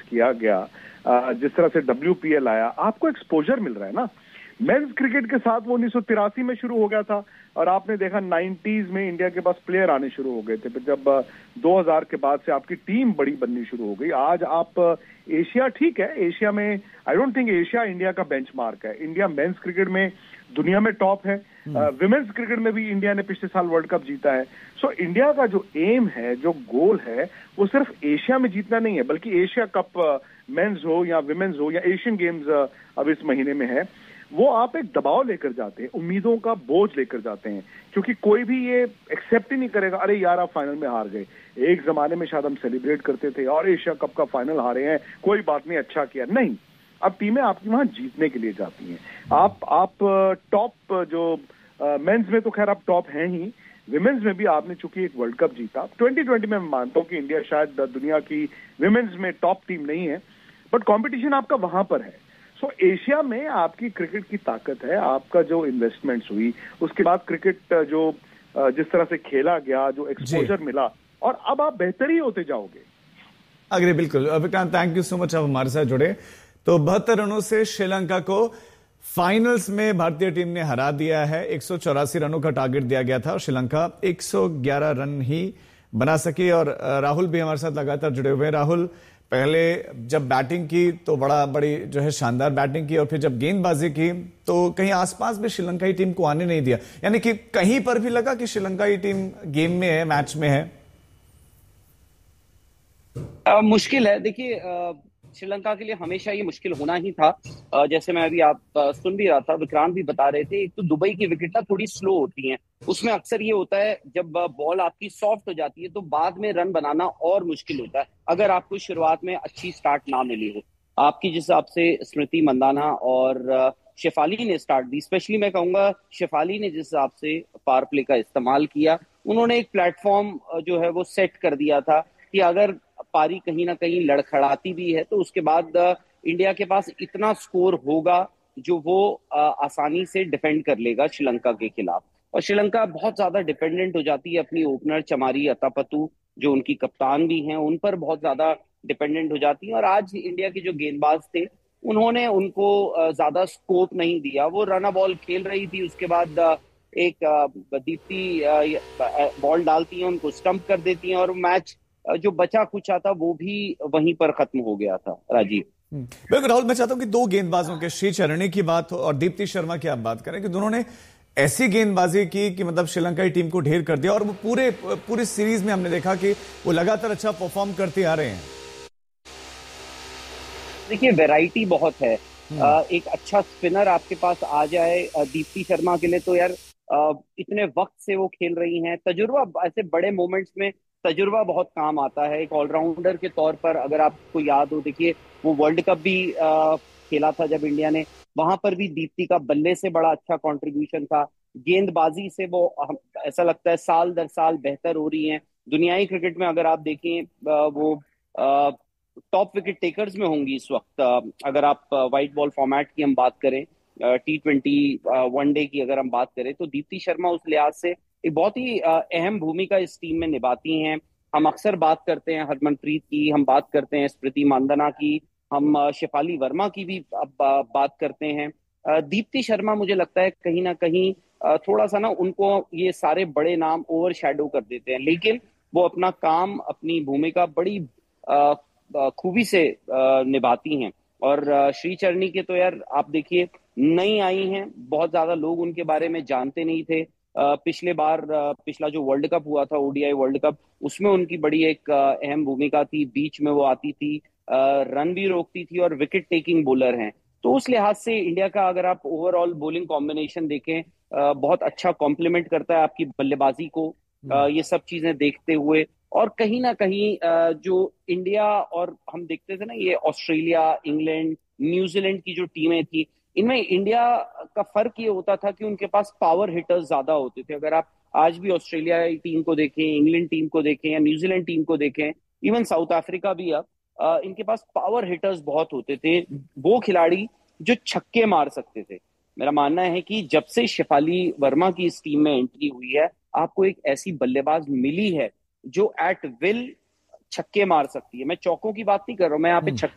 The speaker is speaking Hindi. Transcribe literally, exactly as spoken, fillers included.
किया गया, जिस तरह से डब्ल्यू पी एल आया, आपको एक्सपोजर मिल रहा है ना। मेंस क्रिकेट के साथ वो उन्नीस सौ तिरासी में शुरू हो गया था और आपने देखा नाइन्टीज में इंडिया के पास प्लेयर आने शुरू हो गए थे। फिर जब दो हज़ार के बाद से आपकी टीम बड़ी बननी शुरू हो गई। आज आप एशिया, ठीक है, एशिया में I don't think Asia India का बेंचमार्क है। इंडिया मेंस क्रिकेट में दुनिया में टॉप है। विमेंस क्रिकेट में भी इंडिया ने पिछले साल वर्ल्ड कप जीता है। सो इंडिया का जो एम है, जो गोल है, वो सिर्फ एशिया में जीतना नहीं है, बल्कि एशिया कप मेंस हो या विमेंस हो या एशियन गेम्स अब इस महीने में है, वो आप एक दबाव लेकर जाते हैं, उम्मीदों का बोझ लेकर जाते हैं, क्योंकि कोई भी ये एक्सेप्ट ही नहीं करेगा, अरे यार आप फाइनल में हार गए। एक जमाने में शायद हम सेलिब्रेट करते थे और एशिया कप का फाइनल हारे हैं, कोई बात नहीं, अच्छा किया। नहीं, अब टीमें आपकी वहां जीतने के लिए जाती हैं। आप आप टॉप, जो मेंस में तो खैर आप टॉप हैं ही, विमेंस में भी आपने चूंकि एक वर्ल्ड कप जीता। ट्वेंटी ट्वेंटी में मैं मानता हूं कि इंडिया शायद दुनिया की विमेंस में टॉप टीम नहीं है, बट कंपटीशन आपका वहां पर है। सो so, एशिया में आपकी क्रिकेट की ताकत है, आपका जो इन्वेस्टमेंट्स हुई, उसके बाद क्रिकेट जो जिस तरह से खेला गया, जो एक्सपोजर मिला, और अब आप बेहतर ही होते जाओगे। अग्रे बिल्कुल Vikrant, thank you so much, आप हमारे साथ जुड़े। तो बहत्तर रनों से श्रीलंका को फाइनल्स में भारतीय टीम ने हरा दिया है। एक सौ चौरासी रनों का टारगेट दिया गया था और श्रीलंका एक सौ ग्यारह रन ही बना सकी। और राहुल भी हमारे साथ लगातार जुड़े हुए हैं। राहुल, पहले जब बैटिंग की तो बड़ा बड़ी जो है शानदार बैटिंग की, और फिर जब गेंदबाजी की तो कहीं आसपास भी श्रीलंकाई टीम को आने नहीं दिया, यानी कि कहीं पर भी लगा कि श्रीलंकाई टीम गेम में है, मैच में है। आ, मुश्किल है। देखिए, श्रीलंका के लिए हमेशा ये मुश्किल होना ही था। आ, जैसे मैं अभी आप आ, सुन भी रहा था, विक्रांत भी बता रहे थे, एक तो दुबई की विकेट ना थोड़ी स्लो होती हैं, उसमें अक्सर ये होता है जब बॉल आपकी सॉफ्ट हो जाती है तो बाद में रन बनाना और मुश्किल होता है, अगर आपको शुरुआत में अच्छी स्टार्ट ना मिली हो। आपकी जिस हिसाब से स्मृति मंदाना और शेफाली ने स्टार्ट दी, स्पेशली मैं कहूंगा शेफाली ने जिस हिसाब से पावर प्ले का इस्तेमाल किया, उन्होंने एक प्लेटफॉर्म जो है वो सेट कर दिया था कि अगर पारी कहीं ना कहीं लड़खड़ाती भी है तो उसके बाद इंडिया के पास इतना स्कोर होगा जो वो आसानी से डिफेंड कर लेगा श्रीलंका के खिलाफ। और श्रीलंका बहुत ज्यादा डिपेंडेंट हो जाती है अपनी ओपनर चमारी अतापतु, जो उनकी कप्तान भी हैं, उन पर बहुत ज्यादा डिपेंडेंट हो जाती है। और आज इंडिया के जो गेंदबाज थे उन्होंने उनको ज्यादा स्कोप नहीं दिया। वो रन बॉल खेल रही थी, उसके बाद एक दीप्ति बॉल डालती है, उनको स्टंप कर देती हैं और मैच जो बचा कुछ था वो भी वहीं पर खत्म हो गया था। राजीव, बिल्कुल राहुल, मैं चाहता हूं कि दो गेंदबाजों के, श्रीचरणी की बात और दीप्ति शर्मा की आप बात करें कि दोनों ने ऐसी गेंदबाजी की कि मतलब श्रीलंकाई टीम को ढेर कर दिया, और वो पूरे पूरी सीरीज में हमने देखा कि वो लगातार अच्छा परफॉर्म करते आ रहे हैं। देखिए, वैरायटी बहुत है। आ, एक अच्छा स्पिनर आपके पास आ जाए दीप्ति शर्मा के लिए तो यार आ, इतने वक्त से वो खेल रही हैं, तजुर्बा, ऐसे बड़े मोमेंट्स में तजुर्बा बहुत काम आता है। एक ऑलराउंडर के तौर पर अगर आपको याद हो, देखिए वो वर्ल्ड कप भी आ, खेला था जब इंडिया ने, वहां पर भी दीप्ति का बल्ले से बड़ा अच्छा कंट्रीब्यूशन था। गेंदबाजी से वो ऐसा लगता है साल दर साल बेहतर हो रही हैं। दुनियाई क्रिकेट में अगर आप देखें, वो टॉप विकेट टेकर्स में होंगी इस वक्त। अगर आप व्हाइट बॉल फॉर्मेट की हम बात करें, टी ट्वेंटी वनडे की अगर हम बात करें, तो दीप्ति शर्मा उस लिहाज से एक बहुत ही अहम भूमिका इस टीम में निभाती हैं। हम अक्सर बात करते हैं हरमनप्रीत की, हम बात करते हैं स्मृति मांदाना की, हम शेफाली वर्मा की भी अब बात करते हैं। दीप्ति शर्मा मुझे लगता है कहीं ना कहीं थोड़ा सा ना उनको ये सारे बड़े नाम ओवर शैडो कर देते हैं, लेकिन वो अपना काम, अपनी भूमिका बड़ी खूबी से निभाती हैं। और श्रीचरणी के तो यार आप देखिए, नई आई हैं, बहुत ज्यादा लोग उनके बारे में जानते नहीं थे। पिछले बार पिछला जो वर्ल्ड कप हुआ था, ओडीआई वर्ल्ड कप, उसमें उनकी बड़ी एक अहम भूमिका थी। बीच में वो आती थी, रन भी रोकती थी और विकेट टेकिंग बॉलर हैं। तो उस लिहाज से इंडिया का अगर आप ओवरऑल बॉलिंग कॉम्बिनेशन देखें, बहुत अच्छा कॉम्प्लीमेंट करता है आपकी बल्लेबाजी को, ये सब चीजें देखते हुए। और कहीं ना कहीं जो इंडिया और हम देखते थे ना, ये ऑस्ट्रेलिया, इंग्लैंड, न्यूजीलैंड की जो टीमें थी, इनमें इंडिया का फर्क ये होता था कि उनके पास पावर हिटर्स ज्यादा होते थे। अगर आप आज भी ऑस्ट्रेलिया टीम को देखें, इंग्लैंड टीम को देखें या न्यूजीलैंड टीम को देखें, इवन साउथ अफ्रीका भी, अब इनके पास पावर हिटर्स बहुत होते थे, वो खिलाड़ी जो छक्के मार सकते थे। मेरा मानना है कि जब से शेफाली वर्मा की इस टीम में एंट्री हुई है, आपको एक ऐसी बल्लेबाज मिली है जो एट विल छक्के मार सकती है। मैं चौकों की बात नहीं कर रहा हूं, मैं यहाँ पे